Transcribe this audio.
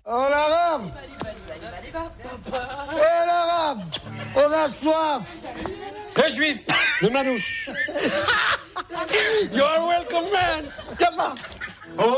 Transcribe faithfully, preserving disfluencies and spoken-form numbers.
Oh l'arabe. Eh l'arabe. On a soif. Le juif, le manouche. You are welcome, man. Y'a pas.